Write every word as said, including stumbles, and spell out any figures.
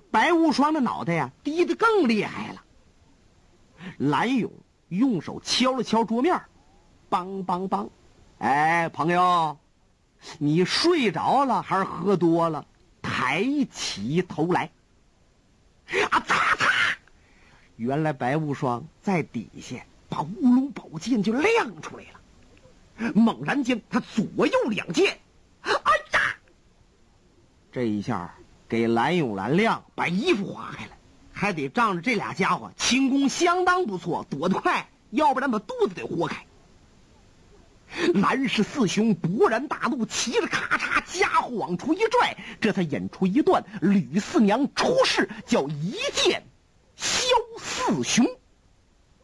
白无双的脑袋呀低得更厉害了。蓝勇用手敲了敲桌面，梆梆梆，哎，朋友，你睡着了还是喝多了？抬起头来。啊嚓嚓！原来白无双在底下把乌龙宝剑就亮出来了，猛然间他左右两剑，哎呀！这一下给蓝勇蓝亮把衣服划开了，还得仗着这俩家伙轻功相当不错，躲得快，要不然把肚子得豁开。蓝氏四兄勃然大怒，骑着咔嚓家伙往出一拽，这才演出一段吕四娘出世，叫一剑消四雄。